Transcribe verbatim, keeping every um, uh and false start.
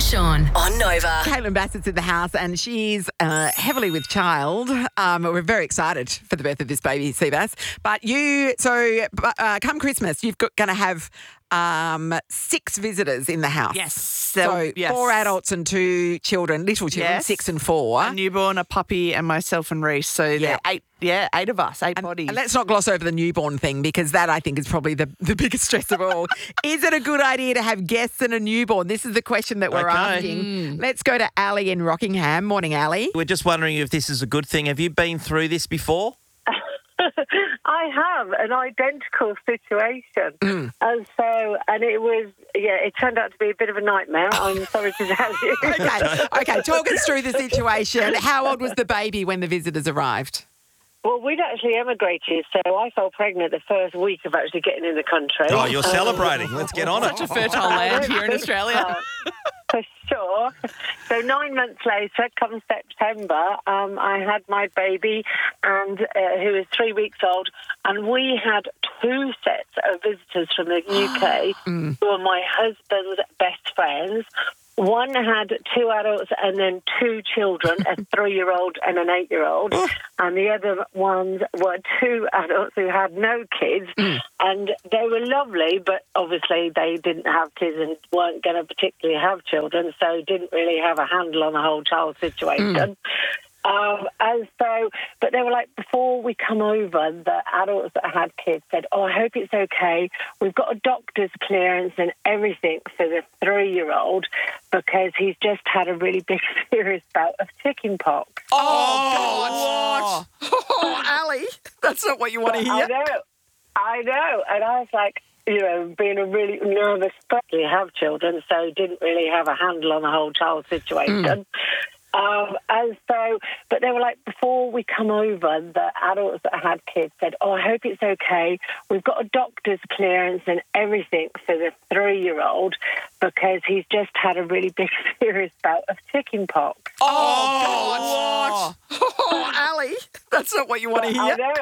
and Sean on Nova. Caitlin Bassett's in the house and she's uh, heavily with child. Um, we're very excited for the birth of this baby, Seabass. But you, so uh, come Christmas, you've got going to have um, six visitors in the house. Yes. So yes. four adults and two children, little children, Yes. six and four. A newborn, a puppy, and myself and Reese. So Yeah. yeah, eight. Yeah, eight of us, eight And, bodies. and let's not gloss over the newborn thing because that, I think, is probably the, the biggest stress of all. Is it a good idea to have guests and a newborn? This is the question that we're Okay. asking. Let's go to Ali in Rockingham. Morning, Ali. We're just wondering if this is a good thing. Have you been through this before? I have an identical situation. Mm. And so, and it was, yeah, it turned out to be a bit of a nightmare. I'm sorry to tell you. Okay, okay. Talk us through the situation. How old was the baby when the visitors arrived? Well, we'd actually emigrated, so I fell pregnant the first week of actually getting in the country. Oh, you're Um, celebrating. Let's get on it. Such a fertile land here in Australia. For sure. So nine months later, come September, um, I had my baby, and uh, who was three weeks old, and we had two sets of visitors from the U K who were my husband's best friends. One had two adults and then two children, a three-year-old and an eight-year-old. And the other ones were two adults who had no kids. And they were lovely, but obviously they didn't have kids and weren't going to particularly have children, so didn't really have a handle on the whole child situation. Um, and so, but they were like, before we come over, the adults that had kids said, oh, I hope it's okay. We've got a doctor's clearance and everything for the three-year-old because he's just had a really big serious bout of chicken pox. Oh, God. Oh, Ali, that's not what you want to I hear. know, I know. And I was like, you know, being a really nervous, especially have children, so didn't really have a handle on the whole child situation. Um, and so, but they were like, before we come over, the adults that had kids said, oh, I hope it's okay. We've got a doctor's clearance and everything for the three-year-old because he's just had a really big serious bout of chicken pox. Oh, God. What? Oh, Ali, that's not what you want to I hear. know.